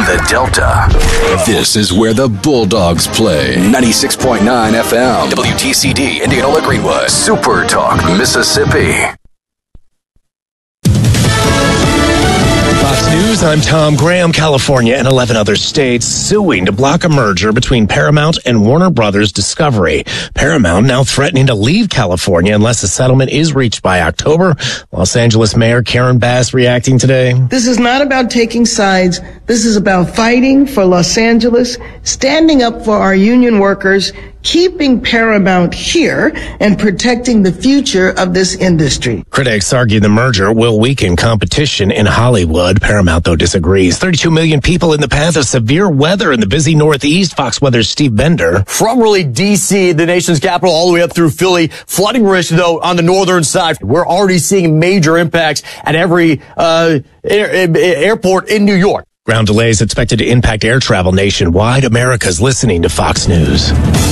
the Delta. This is where the Bulldogs play. 96.9 FM, WTCD, Indianola Greenwood, Super Talk, Mississippi. Fox News, I'm Tom Graham. California and 11 other states suing to block a merger between Paramount and Warner Brothers Discovery. Paramount now threatening to leave California unless a settlement is reached by October. Los Angeles Mayor Karen Bass reacting today. This is not about taking sides. This is about fighting for Los Angeles, standing up for our union workers, keeping Paramount here, and protecting the future of this industry. Critics argue the merger will weaken competition in Hollywood. Paramount, though, disagrees. 32 million people in the path of severe weather in the busy Northeast. Fox Weather's Steve Bender. From really D.C., the nation's capital, all the way up through Philly. Flooding risk, though, on the northern side. We're already seeing major impacts at every airport in New York. Ground delays expected to impact air travel nationwide. America's listening to Fox News.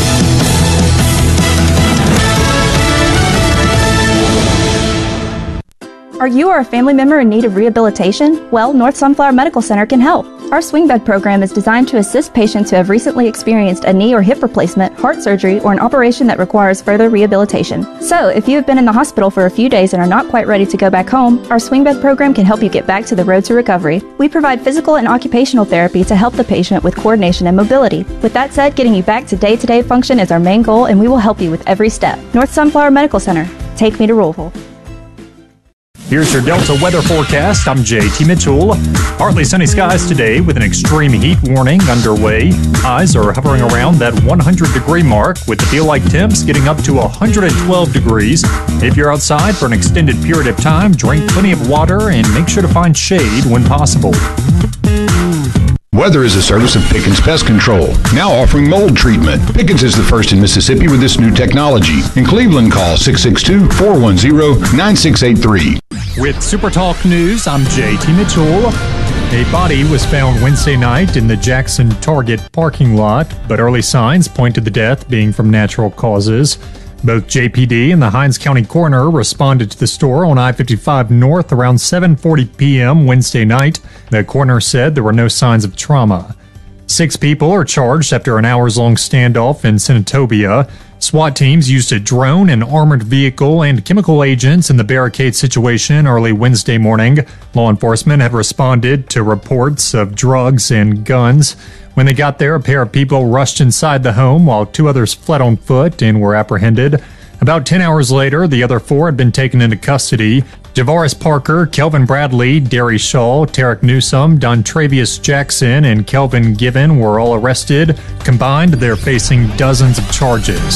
Are you or a family member in need of rehabilitation? Well, North Sunflower Medical Center can help. Our swing bed program is designed to assist patients who have recently experienced a knee or hip replacement, heart surgery, or an operation that requires further rehabilitation. So, if you have been in the hospital for a few days and are not quite ready to go back home, our swing bed program can help you get back to the road to recovery. We provide physical and occupational therapy to help the patient with coordination and mobility. With that said, getting you back to day-to-day function is our main goal, and we will help you with every step. North Sunflower Medical Center. Take me to Louisville. Here's your Delta weather forecast. I'm JT Mitchell. Partly sunny skies today with an extreme heat warning underway. Highs are hovering around that 100-degree mark with the feel-like temps getting up to 112 degrees. If you're outside for an extended period of time, drink plenty of water and make sure to find shade when possible. Weather is a service of Pickens Pest Control, now offering mold treatment. Pickens is the first in Mississippi with this new technology. In Cleveland, call 662-410-9683. With Super Talk News, I'm JT Mitchell. A body was found Wednesday night in the Jackson Target parking lot, but early signs point to the death being from natural causes. Both JPD and the Hinds County Coroner responded to the store on I-55 North around 7:40 p.m. Wednesday night. The coroner said there were no signs of trauma. 6 people are charged after an hours-long standoff in Senatobia. SWAT teams used a drone, an armored vehicle, and chemical agents in the barricade situation early Wednesday morning. Law enforcement have responded to reports of drugs and guns. When they got there, a pair of people rushed inside the home while 2 others fled on foot and were apprehended. About 10 hours later, the other 4 had been taken into custody. Javaris Parker, Kelvin Bradley, Derry Shaw, Tarek Newsome, Dontravius Jackson, and Kelvin Given were all arrested. Combined, they're facing dozens of charges.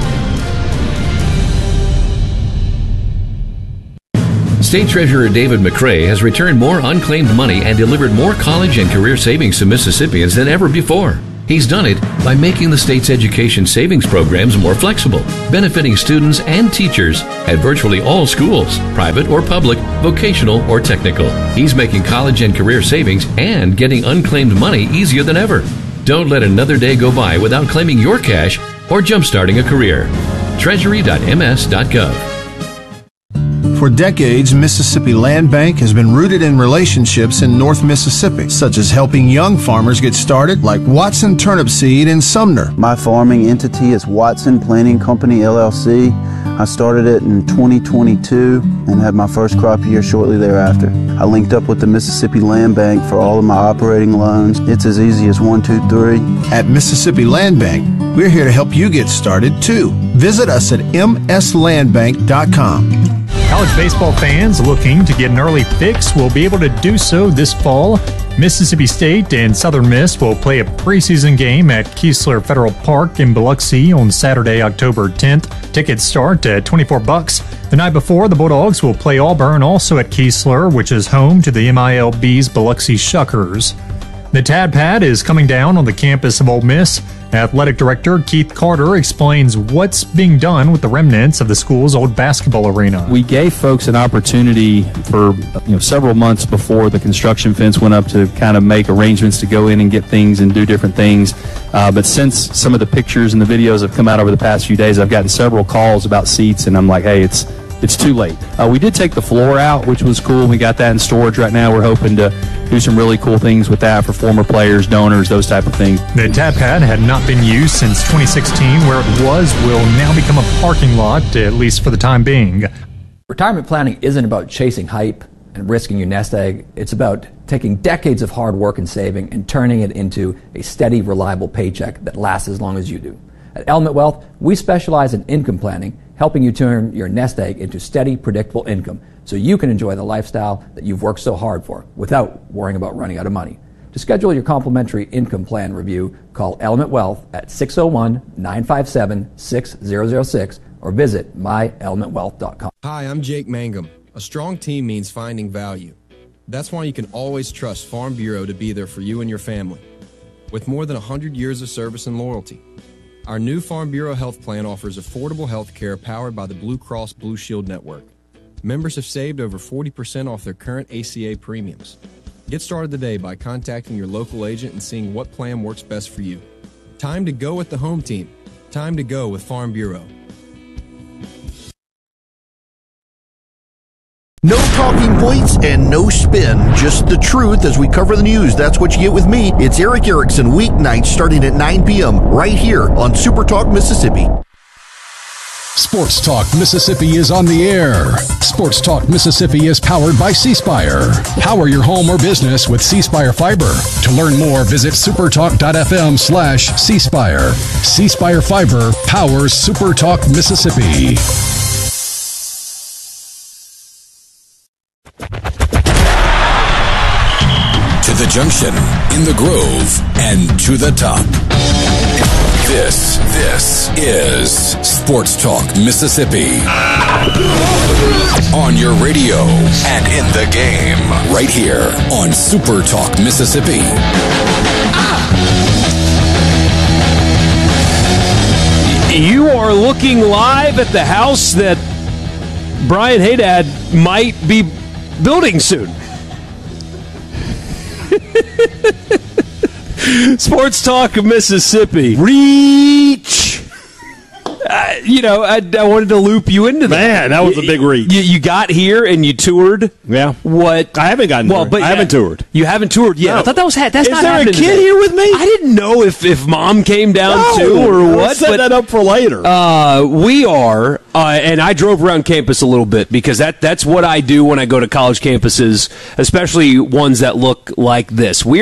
State Treasurer David McCray has returned more unclaimed money and delivered more college and career savings to Mississippians than ever before. He's done it by making the state's education savings programs more flexible, benefiting students and teachers at virtually all schools, private or public, vocational or technical. He's making college and career savings and getting unclaimed money easier than ever. Don't let another day go by without claiming your cash or jumpstarting a career. Treasury.ms.gov. For decades, Mississippi Land Bank has been rooted in relationships in North Mississippi, such as helping young farmers get started, like Watson Turnip Seed in Sumner. My farming entity is Watson Planting Company, LLC. I started it in 2022 and had my first crop year shortly thereafter. I linked up with the Mississippi Land Bank for all of my operating loans. It's as easy as 1, 2, 3. At Mississippi Land Bank, we're here to help you get started, too. Visit us at mslandbank.com. College baseball fans looking to get an early fix will be able to do so this fall. Mississippi State and Southern Miss will play a preseason game at Keesler Federal Park in Biloxi on Saturday, October 10th. Tickets start at $24. The night before, the Bulldogs will play Auburn, also at Keesler, which is home to the MILB's Biloxi Shuckers. The Tad Pad is coming down on the campus of Ole Miss. Athletic Director Keith Carter explains what's being done with the remnants of the school's old basketball arena. We gave folks an opportunity for several months before the construction fence went up to kind of make arrangements to go in and get things and do different things. But since some of the pictures and the videos have come out over the past few days, I've gotten several calls about seats, and I'm like, hey, it's too late. We did take the floor out, which was cool. We got that in storage right now. We're hoping to do some really cool things with that for former players, donors, those type of things. The tap pad had not been used since 2016. Where it will now become a parking lot, at least for the time being. Retirement planning isn't about chasing hype and risking your nest egg. It's about taking decades of hard work and saving and turning it into a steady, reliable paycheck that lasts as long as you do. At Element Wealth, we specialize in income planning, helping you turn your nest egg into steady, predictable income so you can enjoy the lifestyle that you've worked so hard for without worrying about running out of money. To schedule your complimentary income plan review, call Element Wealth at 601-957-6006 or visit myelementwealth.com. Hi, I'm Jake Mangum. A strong team means finding value. That's why you can always trust Farm Bureau to be there for you and your family. With more than 100 years of service and loyalty, our new Farm Bureau health plan offers affordable health care powered by the Blue Cross Blue Shield Network. Members have saved over 40% off their current ACA premiums. Get started today by contacting your local agent and seeing what plan works best for you. Time to go with the home team. Time to go with Farm Bureau. No talking points and no spin, just the truth as we cover the news. That's what you get with me. It's Eric Erickson, weeknights starting at 9 p.m. right here on Super Talk Mississippi. Sports Talk Mississippi is on the air. Sports Talk Mississippi is powered by C Spire. Power your home or business with C Spire Fiber. To learn more, visit supertalk.fm/C Spire. C Spire Fiber powers Super Talk Mississippi. To the junction, in the Grove, and to the top. This is Sports Talk Mississippi. On your radio and in the game, right here on Super Talk Mississippi. You are looking live at the house that Brian Haydad might be building soon. Sports Talk of Mississippi. Reach. I wanted to loop you into that. Man, that was a big reach. You got here and you toured. Yeah. What? I haven't gotten toured. But I haven't toured. You haven't toured yet. No. I thought that was that's Is not there a happening kid today. here with me? I didn't know if Mom came down too or what. Let's set that up for later. We are, and I drove around campus a little bit because that's what I do when I go to college campuses, especially ones that look like this. We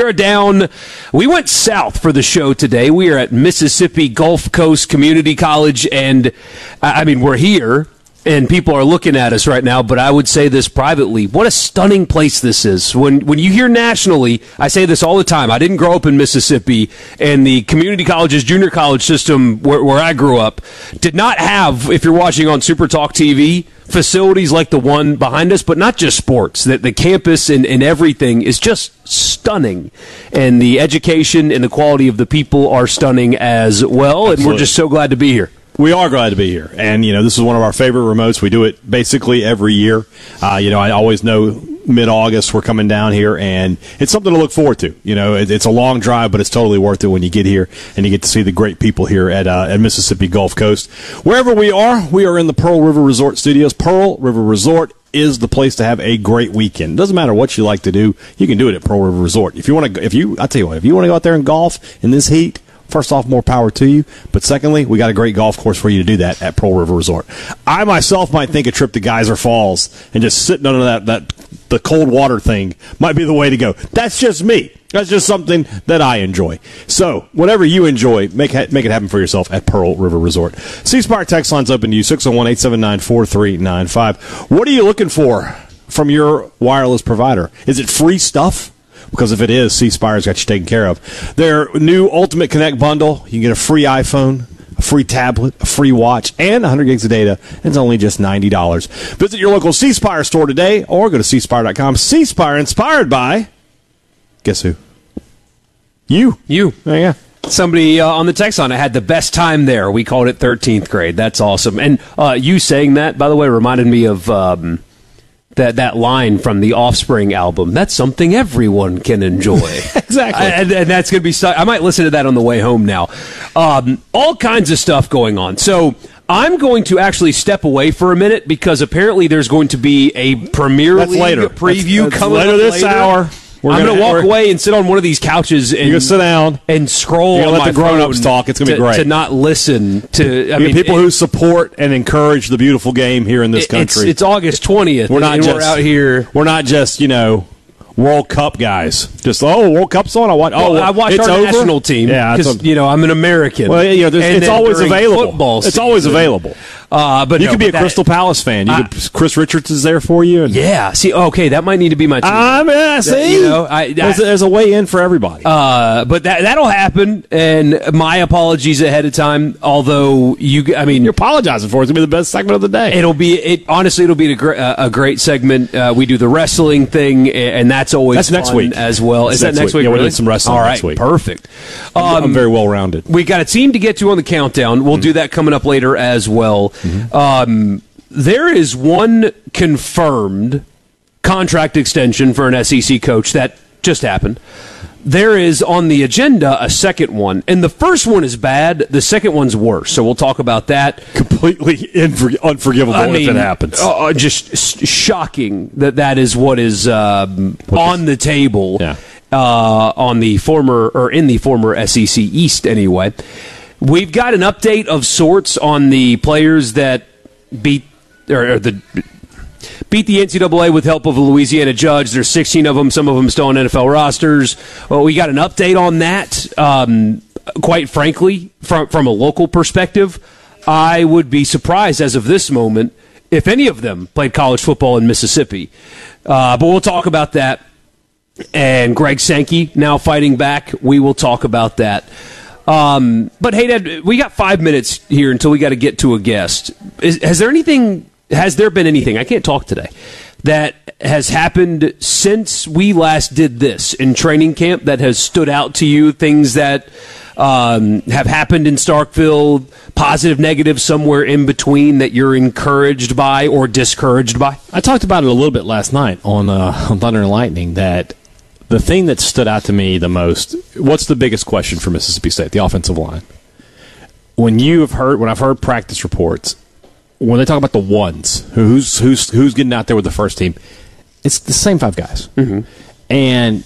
went south for the show today. We are at Mississippi Gulf Coast Community College, and we're here, and people are looking at us right now, but I would say this privately. What a stunning place this is. When you hear nationally, I say this all the time. I didn't grow up in Mississippi, and the community colleges, junior college system where I grew up did not have, if you're watching on Super Talk TV, facilities like the one behind us, but not just sports. The campus and everything is just stunning. And the education and the quality of the people are stunning as well, and we're just so glad to be here. We are glad to be here. And, this is one of our favorite remotes. We do it basically every year. I always know mid-August we're coming down here, and it's something to look forward to. It's a long drive, but it's totally worth it when you get here and you get to see the great people here at Mississippi Gulf Coast. Wherever we are in the Pearl River Resort Studios. Pearl River Resort is the place to have a great weekend. Doesn't matter what you like to do, you can do it at Pearl River Resort. If you want to go out there and golf in this heat, first off, more power to you. But secondly, we got a great golf course for you to do that at Pearl River Resort. I myself might think a trip to Geyser Falls and just sitting under the cold water thing might be the way to go. That's just me. That's just something that I enjoy. So, whatever you enjoy, make it happen for yourself at Pearl River Resort. C Spire text line's open to you, 601-879-4395. What are you looking for from your wireless provider? Is it free stuff? Because if it is, C Spire's got you taken care of. Their new Ultimate Connect bundle, you can get a free iPhone, a free tablet, a free watch, and 100 gigs of data. It's only just $90. Visit your local C Spire store today or go to cspire.com. C Spire, inspired by, guess who? You. You. Oh, yeah. Somebody on the text line, I had the best time there. We called it 13th grade. That's awesome. And you saying that, by the way, reminded me of that line from the Offspring album. That's something everyone can enjoy. Exactly. And that's going to be I might listen to that on the way home now. All kinds of stuff going on. So I'm going to actually step away for a minute because apparently there's going to be a Premier League preview that's coming later up this hour. I'm going to walk away and sit on one of these couches and you're going to sit down and scroll. You're on going to let my the grown-ups phone talk. It's going to be great. To not listen to. I mean, people who support and encourage the beautiful game here in this country. It's August 20th. We're out here. We're not just World Cup guys. Just World Cup's on. I watch our national team. Yeah, because I'm an American. Well, it's always available. Football it's always available. But you could be a Crystal Palace fan. Chris Richards is there for you. Yeah. See, okay, that might need to be my team. See, there's a way in for everybody. But that'll happen. And my apologies ahead of time. Although you're apologizing for it. It's gonna be the best segment of the day. It'll be a great segment. We do the wrestling thing, and that's always next fun week as well. Is that next week? Yeah, really? we're doing some wrestling next week. Perfect. I'm very well rounded. We got a team to get to on the countdown. We'll do that coming up later as well. There is one confirmed contract extension for an SEC coach that just happened. There is on the agenda a second one, and the first one is bad. The second one's worse, so we'll talk about that. Completely unforgivable if it happens. Just shocking that is what is on the table. Yeah. In the former SEC East anyway. We've got an update of sorts on the players that beat the NCAA with help of a Louisiana judge. There's 16 of them. Some of them still on NFL rosters. Well, we got an update on that. Quite frankly, from a local perspective, I would be surprised as of this moment if any of them played college football in Mississippi. But we'll talk about that. And Greg Sankey now fighting back. We will talk about that. But hey, Dad, we got 5 minutes here until we got to get to a guest. Has there been anything, I can't talk today, that has happened since we last did this in training camp that has stood out to you? Things that have happened in Starkville, positive, negative, somewhere in between that you're encouraged by or discouraged by? I talked about it a little bit last night on Thunder and Lightning, that the thing that stood out to me the most, what's the biggest question for Mississippi State? The offensive line. When I've heard practice reports, when they talk about the ones, who's getting out there with the first team, it's the same 5 guys. Mm-hmm. And,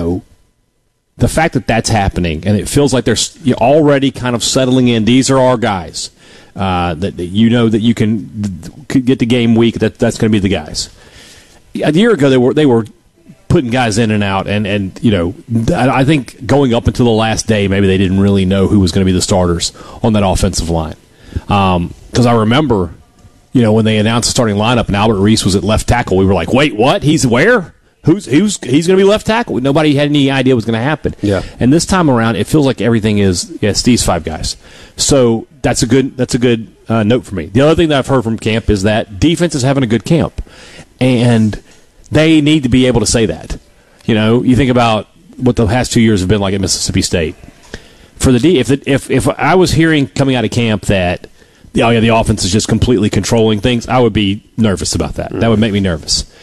the fact that that's happening, and it feels like they're already kind of settling in, these are our guys, that that you can get to game week, that's going to be the guys. A year ago, they were putting guys in and out, and I think going up until the last day, maybe they didn't really know who was going to be the starters on that offensive line. Because I remember, when they announced the starting lineup and Albert Reese was at left tackle, we were like, wait, what? He's where? He's going to be left tackle? Nobody had any idea what was going to happen. Yeah. And this time around, it feels like everything is, it's these 5 guys. So that's a good note for me. The other thing that I've heard from camp is that defense is having a good camp. And they need to be able to say that. You think about what the past 2 years have been like at Mississippi State. For if I was hearing coming out of camp that the offense is just completely controlling things, I would be nervous about that. That would make me nervous.